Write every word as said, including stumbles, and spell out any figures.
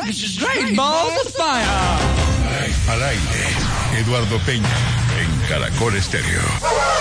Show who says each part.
Speaker 1: This is great balls of fire.
Speaker 2: Al aire, Eduardo Peña, en Caracol Estéreo.